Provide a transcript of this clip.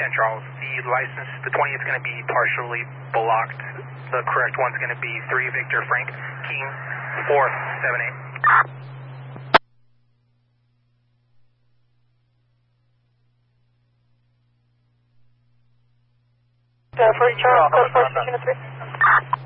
Charles. The license, the 20th is going to be partially blocked. The correct one's going to be 3 Victor Frank, King 478. For Charles, code 4 Station 3.